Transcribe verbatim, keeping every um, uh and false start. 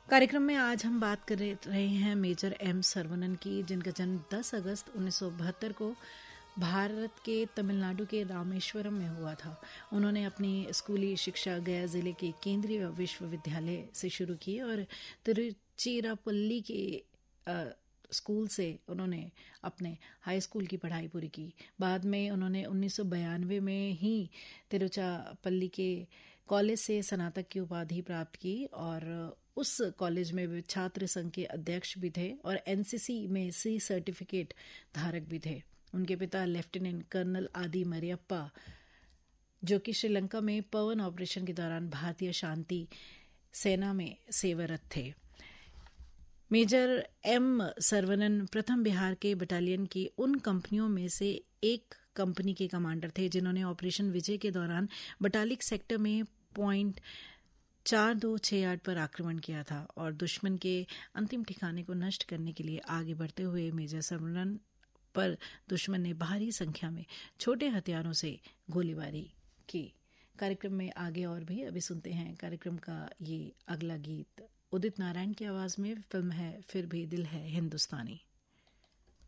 कार्यक्रम में आज हम बात कर रहे हैं मेजर एम सरवनन की, जिनका जन्म दस अगस्त उन्नीस सौ बहत्तर को भारत के तमिलनाडु के रामेश्वरम में हुआ था। उन्होंने अपनी स्कूली शिक्षा गया जिले के केंद्रीय विश्वविद्यालय से शुरू की और तिरुचिरापल्ली के आ, स्कूल से उन्होंने अपने हाई स्कूल की पढ़ाई पूरी की। बाद में उन्होंने उन्नीस सौ बयानवे में ही तिरुचिरापल्ली के कॉलेज से स्नातक की उपाधि प्राप्त की और उस कॉलेज में वे छात्र संघ के अध्यक्ष भी थे और एनसीसी में सी सर्टिफिकेट धारक भी थे। उनके पिता लेफ्टिनेंट कर्नल आदि मरियप्पा, जो कि श्रीलंका में पवन ऑपरेशन के दौरान भारतीय शांति सेना में सेवारत थे। मेजर एम सरवनन प्रथम बिहार के बटालियन की उन कंपनियों में से एक कंपनी के कमांडर थे जिन्होंने ऑपरेशन विजय के दौरान बटालिक सेक्टर में पॉइंट चार दो छह आठ पर आक्रमण किया था और दुश्मन के अंतिम ठिकाने को नष्ट करने के लिए आगे बढ़ते हुए मेजर सरवनन पर दुश्मन ने भारी संख्या में छोटे हथियारों से गोलीबारी की। कार्यक्रम में आगे और भी अभी सुनते हैं कार्यक्रम का ये अगला गीत उदित नारायण की आवाज में। फिल्म है फिर भी दिल है हिंदुस्तानी।